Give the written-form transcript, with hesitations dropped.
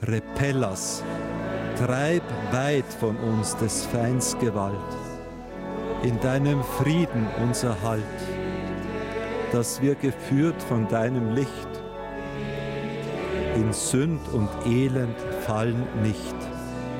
Repellas, treib weit von uns des Feinds Gewalt. In deinem Frieden unser Halt, dass wir geführt von deinem Licht in Sünd und Elend fallen nicht.